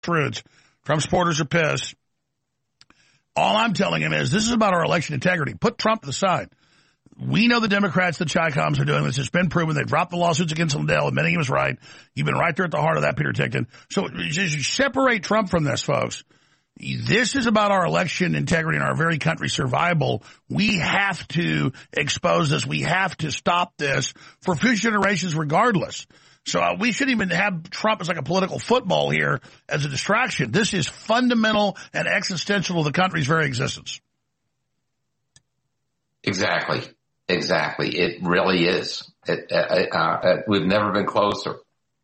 Roots. Trump supporters are pissed. All I'm telling him is this is about our election integrity. Put Trump to the side. We know the Democrats, the Chi-Coms are doing this. It's been proven. They dropped the lawsuits against Lindell, admitting he was right. You've been right there at the heart of that, Peter Tickton. So just separate Trump from this, folks. This is about our election integrity and our very country's survival. We have to expose this. We have to stop this for future generations regardless. So we shouldn't even have Trump as like a political football here as a distraction. This is fundamental and existential to the country's very existence. Exactly. It really is. We've never been closer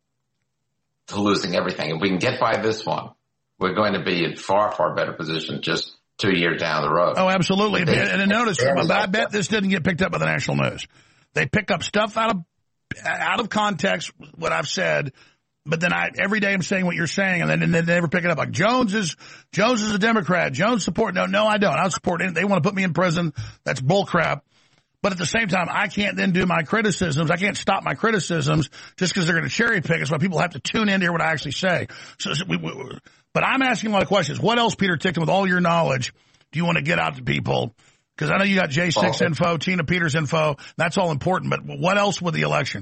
to losing everything. If we can get by this one, we're going to be in far, far better position just 2 years down the road. Oh, absolutely. And notice, I bet this didn't get picked up by the national news. They pick up stuff out of context, what I've said, but then every day I'm saying what you're saying, and then they never pick it up. Like Jones is a Democrat. Jones support. No, I don't. I don't support it. They want to put me in prison. That's bullcrap. But at the same time, I can't then do my criticisms. I can't stop my criticisms just because they're going to cherry pick. It's why people have to tune in to hear what I actually say. But I'm asking a lot of questions. What else, Peter Tickton, with all your knowledge, do you want to get out to people? Because I know you got J6 info, Tina Peters info. That's all important. But what else with the election?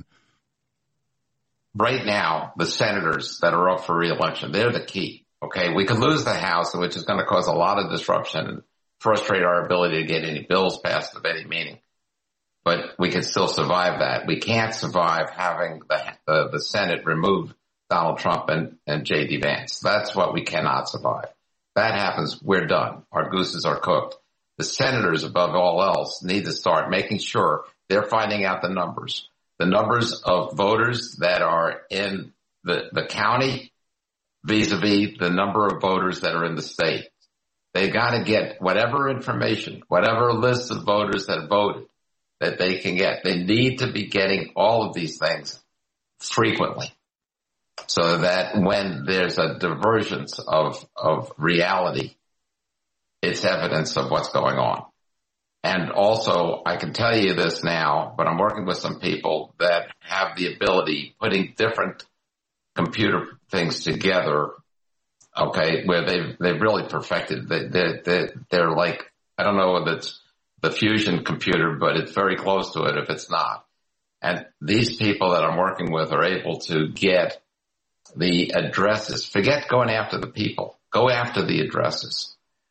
Right now, the senators that are up for re-election, they're the key. Okay, we could lose the House, which is going to cause a lot of disruption and frustrate our ability to get any bills passed of any meaning. But we can still survive that. We can't survive having the Senate remove Donald Trump and J.D. Vance. That's what we cannot survive. That happens, we're done. Our gooses are cooked. The senators, above all else, need to start making sure they're finding out the numbers of voters that are in the county vis-a-vis the number of voters that are in the state. They got to get whatever information, whatever list of voters that voted that they can get. They need to be getting all of these things frequently so that when there's a divergence of reality, it's evidence of what's going on. And also, I can tell you this now, but I'm working with some people that have the ability, putting different computer things together, okay, where they've really perfected. They're like, I don't know if it's the fusion computer, but it's very close to it if it's not. And these people that I'm working with are able to get the addresses. Forget going after the people. Go after the addresses.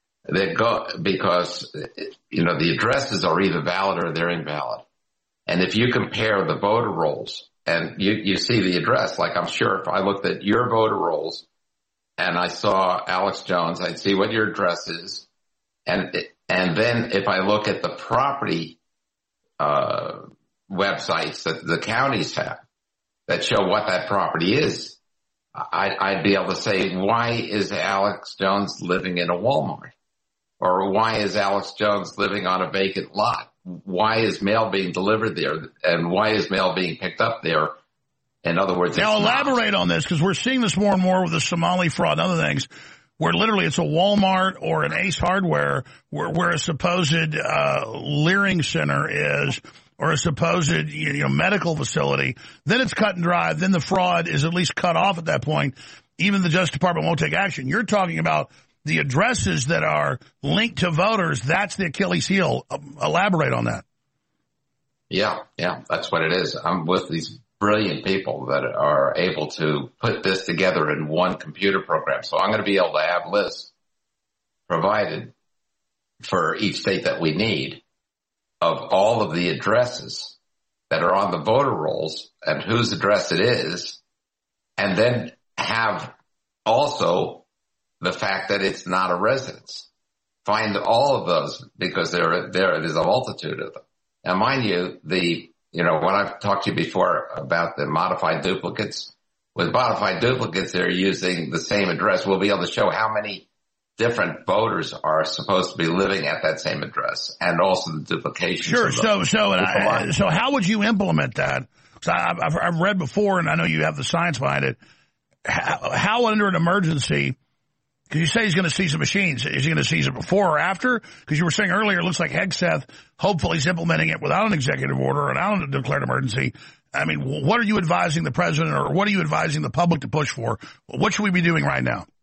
Because, the addresses are either valid or they're invalid. And if you compare the voter rolls and you see the address, like I'm sure if I looked at your voter rolls and I saw Alex Jones, I'd see what your address is. And then if I look at the property, websites that the counties have that show what that property is, I'd be able to say, why is Alex Jones living in a Walmart? Or why is Alex Jones living on a vacant lot? Why is mail being delivered there? And why is mail being picked up there? In other words, now elaborate on this, because we're seeing this more and more with the Somali fraud and other things, where literally it's a Walmart or an Ace Hardware where a supposed Leering Center is, or a supposed medical facility. Then it's cut and dry. Then the fraud is at least cut off at that point. Even the Justice Department won't take action. You're talking about the addresses that are linked to voters. That's the Achilles heel. Elaborate on that. Yeah, that's what it is. I'm with these brilliant people that are able to put this together in one computer program. So I'm going to be able to have lists provided for each state that we need of all of the addresses that are on the voter rolls and whose address it is, and then have also the fact that it's not a residence. Find all of those, because there's a multitude of them. Now, mind you, when I've talked to you before about the modified duplicates, with modified duplicates, they're using the same address. We'll be able to show how many different voters are supposed to be living at that same address, and also the duplication. Sure. So how would you implement that? So I've read before, and I know you have the science behind it. How under an emergency? Because you say he's going to seize the machines. Is he going to seize it before or after? Because you were saying earlier, it looks like Hegseth, hopefully, is implementing it without an executive order or without a declared emergency. I mean, what are you advising the president, or what are you advising the public to push for? What should we be doing right now?